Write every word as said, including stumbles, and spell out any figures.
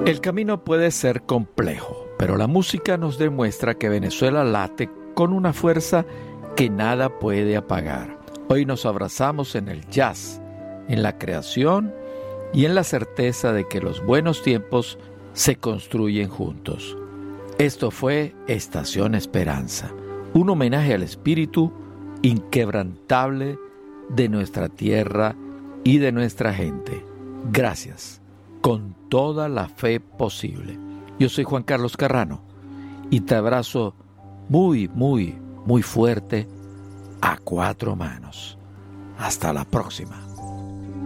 El camino puede ser complejo, pero la música nos demuestra que Venezuela late con una fuerza que nada puede apagar. Hoy nos abrazamos en el jazz, en la creación y en la certeza de que los buenos tiempos se construyen juntos. Esto fue Estación Esperanza, un homenaje al espíritu inquebrantable de nuestra tierra y de nuestra gente. Gracias, con toda la fe posible. Yo soy Juan Carlos Carrano y te abrazo muy, muy, muy fuerte a cuatro manos. Hasta la próxima.